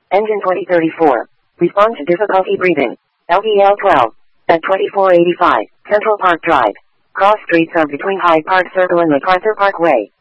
Engine 2034. Respond to difficulty breathing. LVL 12. At 2485. Central Park Drive. Cross streets are between Hyde Park Circle and MacArthur Parkway.